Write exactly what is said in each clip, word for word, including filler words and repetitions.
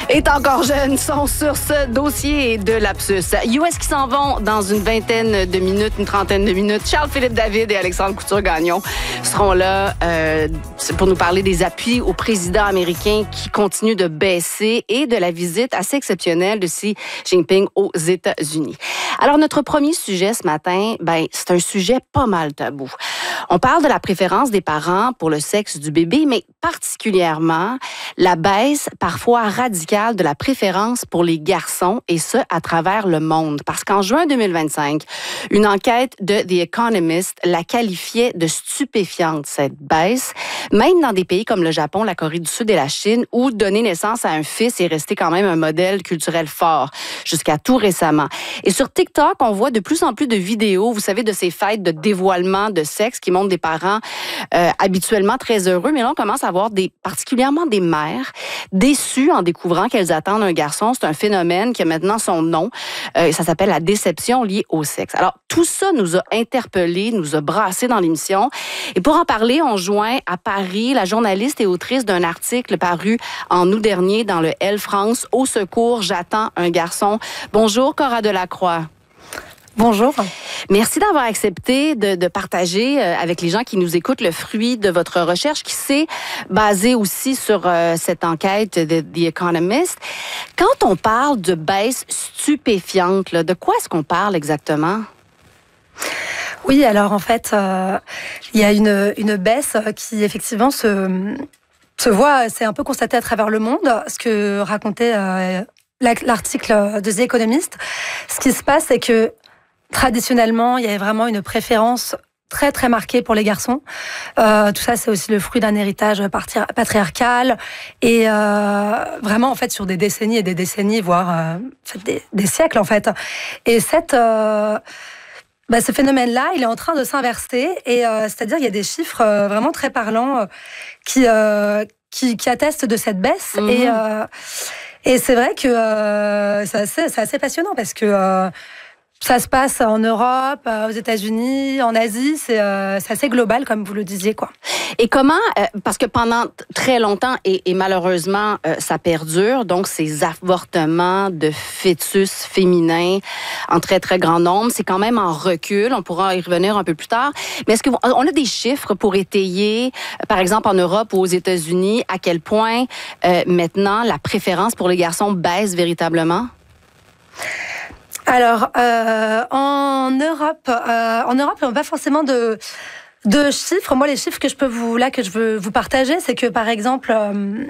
est encore jeune sont sur ce dossier de lapsus. U S qui s'en vont dans une vingtaine de minutes, une trentaine de minutes. Charles-Philippe David et Alexandre Couture-Gagnon seront là euh, pour nous parler des appuis au président américain qui continue de baisser et de la visite assez exceptionnelle de Xi Jinping aux États-Unis. Alors, notre premier sujet ce matin, ben, c'est un sujet pas mal tabou. On parle de la préférence des parents pour le sexe du bébé, mais particulièrement la baisse parfois radicale de la préférence pour les garçons, et ce, à travers le monde. Parce qu'en juin deux mille vingt-cinq, une enquête de The Economist la qualifiait de stupéfiante, cette baisse, même dans des pays comme le Japon, la Corée du Sud et la Chine, où donner naissance à un fils est resté quand même un modèle culturel fort, jusqu'à tout récemment. Et sur TikTok, on voit de plus en plus de vidéos, vous savez, de ces fêtes de dévoilement de sexe qui montrent des parents euh, habituellement très heureux, mais là, on commence à voir des, particulièrement des mères déçues en découvrant qu'elles attendent un garçon. C'est un phénomène qui a maintenant son nom. Euh, ça s'appelle la déception liée au sexe. Alors, tout ça nous a interpellés, nous a brassés dans l'émission. Et pour en parler, on joint à Paris la journaliste et autrice d'un article paru en août dernier dans le Elle France. Au secours, j'attends un garçon. Bonjour, Cora Delacroix. Bonjour. Merci d'avoir accepté de, de partager euh, avec les gens qui nous écoutent le fruit de votre recherche qui s'est basée aussi sur euh, cette enquête de The Economist. Quand on parle de baisse stupéfiante, là, de quoi est-ce qu'on parle exactement? Oui, alors en fait, euh, il y a une, une baisse qui effectivement se, se voit, c'est un peu constaté à travers le monde, ce que racontait euh, l'article de The Economist. Ce qui se passe, c'est que traditionnellement, il y avait vraiment une préférence très très marquée pour les garçons. Euh, tout ça, c'est aussi le fruit d'un héritage patriarcal et euh, vraiment en fait sur des décennies et des décennies, voire euh, des, des siècles en fait. Et cette euh, bah, ce phénomène-là, il est en train de s'inverser et euh, c'est-à-dire il y a des chiffres euh, vraiment très parlants euh, qui, euh, qui qui attestent de cette baisse. Mm-hmm. et euh, et c'est vrai que euh, c'est assez, c'est assez passionnant parce que euh, ça se passe en Europe, aux États-Unis, en Asie, c'est, euh, c'est assez global, comme vous le disiez, quoi. Et comment, euh, parce que pendant très longtemps, et, et malheureusement, euh, ça perdure, donc ces avortements de fœtus féminins en très, très grand nombre, c'est quand même en recul, on pourra y revenir un peu plus tard. Mais est-ce qu'on a des chiffres pour étayer, par exemple en Europe ou aux États-Unis, à quel point euh, maintenant la préférence pour les garçons baisse véritablement? Alors, euh, en Europe, euh, en Europe, on n'a pas forcément de, de chiffres. Moi, les chiffres que je peux vous, là, que je veux vous partager, c'est que, par exemple, euh,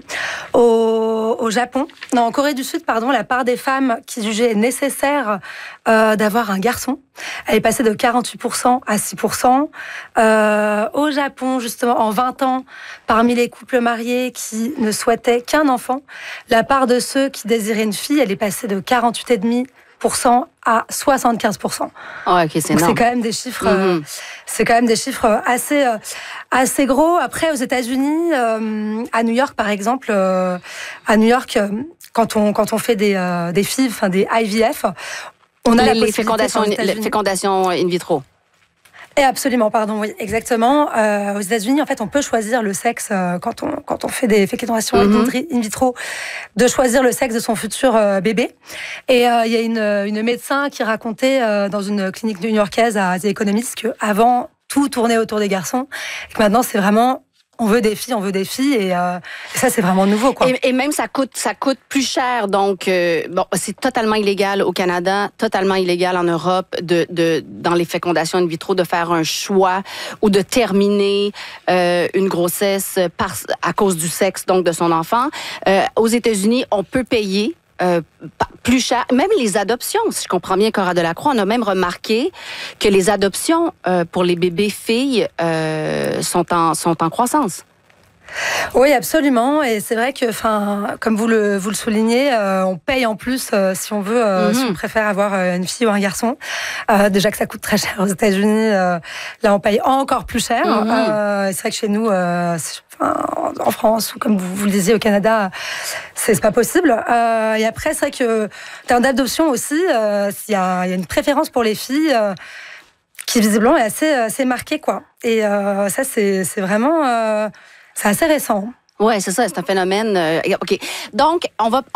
au, au Japon, non, en Corée du Sud, pardon, la part des femmes qui jugeaient nécessaire euh, d'avoir un garçon, elle est passée de quarante-huit pour cent à six pour cent. Euh, au Japon, justement, en vingt ans, parmi les couples mariés qui ne souhaitaient qu'un enfant, la part de ceux qui désiraient une fille, elle est passée de quarante-huit virgule cinq pour cent à soixante-quinze pour cent. Oh, okay, c'est, c'est quand même des chiffres, mm-hmm. euh, c'est quand même des chiffres assez, euh, assez gros. Après, aux États-Unis, euh, à New York, par exemple, euh, à New York, euh, quand on quand on fait des euh, des F I V, enfin des I V F, on a les, la les fécondations, les fécondations in vitro. Et absolument, pardon, oui, exactement. Euh, aux États-Unis, en fait, on peut choisir le sexe euh, quand on quand on fait des fécondations mm-hmm. in vitro, de choisir le sexe de son futur euh, bébé. Et il euh, y a une une médecin qui racontait euh, dans une clinique new-yorkaise à The Economist que avant tout tournait autour des garçons, et que maintenant c'est vraiment on veut des filles, on veut des filles, et, euh, et ça, c'est vraiment nouveau, quoi. Et, et même, ça coûte, ça coûte plus cher. Donc, euh, bon, c'est totalement illégal au Canada, totalement illégal en Europe, de, de, dans les fécondations in vitro, de faire un choix ou de terminer euh, une grossesse par, à cause du sexe, donc, de son enfant. Euh, aux États-Unis, on peut payer Euh, plus cher. Même les adoptions, si je comprends bien, Cora Delacroix, on a même remarqué que les adoptions euh, pour les bébés filles euh, sont en, sont en croissance. Oui, absolument. Et c'est vrai que, enfin, comme vous le, vous le soulignez, euh, on paye en plus euh, si on veut, euh, mm-hmm. si on préfère avoir euh, une fille ou un garçon. Euh, déjà que ça coûte très cher aux États-Unis, euh, là, on paye encore plus cher. Mm-hmm. Euh, c'est vrai que chez nous, euh, en France, ou comme vous, vous le disiez au Canada, c'est, c'est pas possible. Euh, et après, c'est vrai que, en termes d'adoption aussi, euh, il y a, il y a une préférence pour les filles euh, qui, visiblement, est assez, assez marquée, quoi. Et euh, ça, c'est, c'est vraiment... Euh, c'est assez récent. Oui, c'est ça, c'est un phénomène. Euh, OK. Donc, on va,